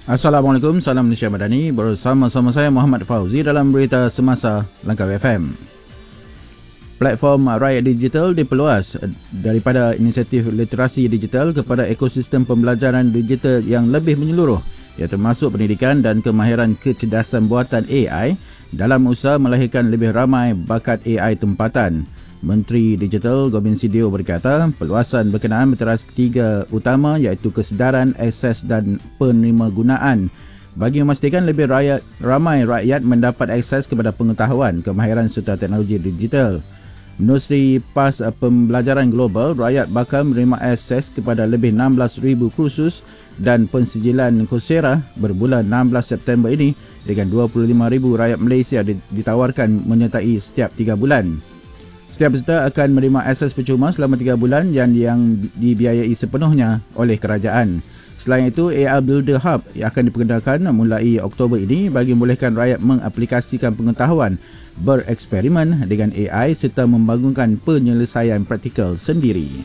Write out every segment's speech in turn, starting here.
Assalamualaikum, salam Malaysia Madani. Bersama-sama saya Muhammad Fauzi dalam berita semasa Langkawi FM. Platform Rakyat Digital diperluas daripada inisiatif literasi digital kepada ekosistem pembelajaran digital yang lebih menyeluruh, ia termasuk pendidikan dan kemahiran kecerdasan buatan AI dalam usaha melahirkan lebih ramai bakat AI tempatan. Menteri Digital Gobind Sideo berkata, perluasan berkenaan berteras tiga utama iaitu kesedaran, akses dan penerimagunaan bagi memastikan lebih ramai rakyat mendapat akses kepada pengetahuan, kemahiran serta teknologi digital. Menerusi PAS Pembelajaran Global, rakyat bakal menerima akses kepada lebih 16,000 kursus dan pensijilan Coursera berbulan 16 September ini dengan 25,000 rakyat Malaysia ditawarkan menyertai setiap 3 bulan. Setiap peserta akan menerima akses percuma selama 3 bulan yang dibiayai sepenuhnya oleh kerajaan. Selain itu, AI Builder Hub akan diperkenalkan mulai Oktober ini bagi membolehkan rakyat mengaplikasikan pengetahuan, bereksperimen dengan AI serta membangunkan penyelesaian praktikal sendiri.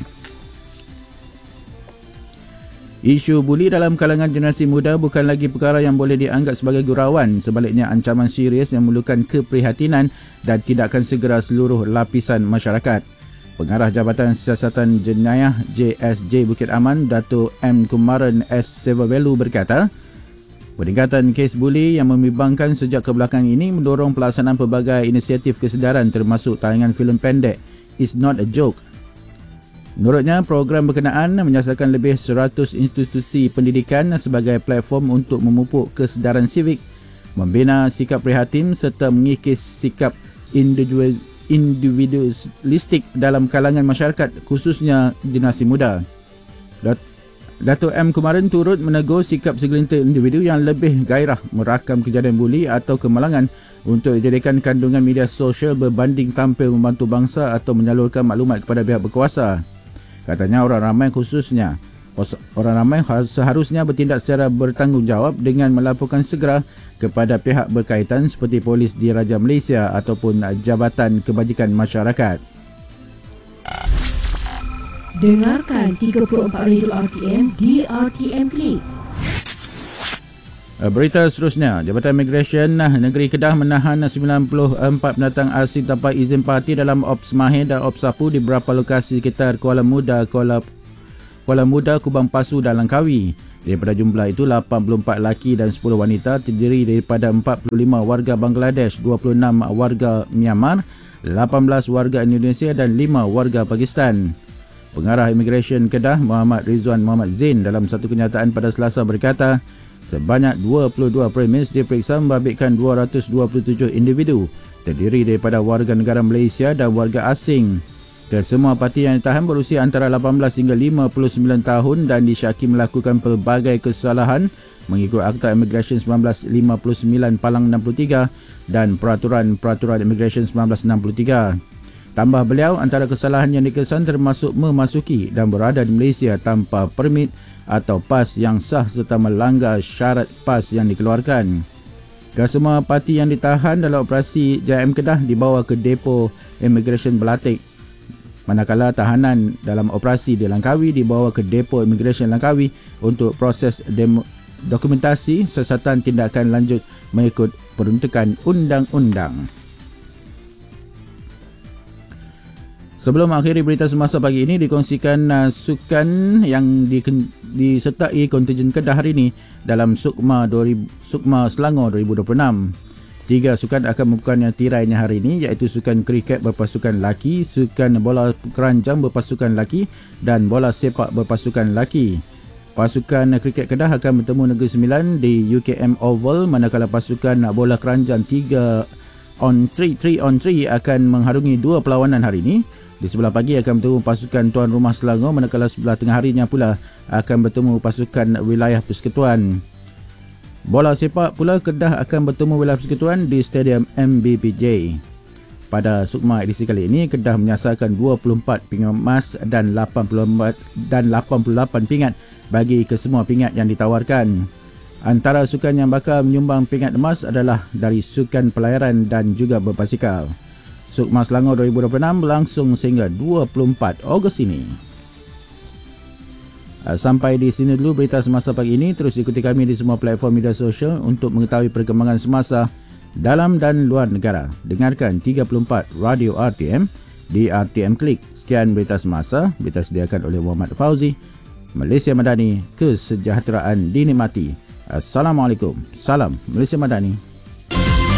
Isu buli dalam kalangan generasi muda bukan lagi perkara yang boleh dianggap sebagai gurauan, sebaliknya ancaman serius yang memerlukan keprihatinan dan tindakan segera seluruh lapisan masyarakat. Pengarah Jabatan Siasatan Jenayah JSJ Bukit Aman, Dato' M. Kumaran S. Sevavelu berkata, peningkatan kes buli yang membimbangkan sejak kebelakangan ini mendorong pelaksanaan pelbagai inisiatif kesedaran termasuk tayangan filem pendek It's Not a Joke. Menurutnya, program berkenaan menyasarkan lebih 100 institusi pendidikan sebagai platform untuk memupuk kesedaran sivik, membina sikap prihatin serta mengikis sikap individualistik dalam kalangan masyarakat khususnya generasi muda. Dato' M. Kumaran turut menegur sikap segelintir individu yang lebih gairah merakam kejadian buli atau kemalangan untuk dijadikan kandungan media sosial berbanding tampil membantu bangsa atau menyalurkan maklumat kepada pihak berkuasa. Katanya orang ramai seharusnya bertindak secara bertanggungjawab dengan melaporkan segera kepada pihak berkaitan seperti polis Diraja Malaysia ataupun Jabatan Kebajikan Masyarakat. Dengarkan 34 Radio RTM di RTM Click. Berita seterusnya, Jabatan Imigresen Negeri Kedah menahan 94 pendatang asing tanpa izin parti dalam Ops Mahir dan Ops Sapu di beberapa lokasi sekitar Kuala Muda, Kubang Pasu dan Langkawi. Daripada jumlah itu, 84 lelaki dan 10 wanita terdiri daripada 45 warga Bangladesh, 26 warga Myanmar, 18 warga Indonesia dan 5 warga Pakistan. Pengarah Imigresen Kedah Muhammad Rizwan Muhammad Zain dalam satu kenyataan pada Selasa berkata, sebanyak 22 premis diperiksa membabitkan 227 individu terdiri daripada warga negara Malaysia dan warga asing. Kesemua parti yang ditahan berusia antara 18 hingga 59 tahun dan disyaki melakukan pelbagai kesalahan mengikut Akta Imigresen 1959 Palang 63 dan Peraturan Imigresen 1963. Tambah beliau, antara kesalahan yang dikesan termasuk memasuki dan berada di Malaysia tanpa permit atau PAS yang sah serta melanggar syarat PAS yang dikeluarkan. Kesemua parti yang ditahan dalam operasi JIM Kedah dibawa ke depo Imigresen Belatik, manakala tahanan dalam operasi di Langkawi dibawa ke depo Imigresen Langkawi untuk proses dokumentasi siasatan tindakan lanjut mengikut peruntukan undang-undang. Sebelum mengakhiri berita semasa pagi ini, dikongsikan sukan yang disertai kontingen Kedah hari ini dalam Sukma Selangor 2026. 3 sukan akan membuka tirainya hari ini iaitu sukan kriket berpasukan laki, sukan bola keranjang berpasukan laki dan bola sepak berpasukan laki. Pasukan kriket Kedah akan bertemu Negeri Sembilan di UKM Oval, manakala pasukan bola keranjang 3 on 3 akan mengharungi 2 perlawanan hari ini. Di sebelah pagi akan bertemu pasukan tuan rumah Selangor, manakala sebelah tengah harinya pula akan bertemu pasukan wilayah persekutuan. Bola sepak pula, Kedah akan bertemu wilayah persekutuan di Stadium MBPJ. Pada Sukma edisi kali ini, Kedah menyasarkan 24 pingat emas dan 88 pingat bagi kesemua pingat yang ditawarkan. Antara sukan yang bakal menyumbang pingat emas adalah dari sukan pelayaran dan juga berbasikal. Sukma Selangor 2026 berlangsung sehingga 24 Ogos ini. Sampai di sini dulu berita semasa pagi ini. Terus ikuti kami di semua platform media sosial untuk mengetahui perkembangan semasa dalam dan luar negara. Dengarkan 34 Radio RTM di RTM Klik. Sekian berita semasa. Berita sediakan oleh Muhammad Fauzi. Malaysia Madani, kesejahteraan dinikmati. Assalamualaikum. Salam Malaysia Madani.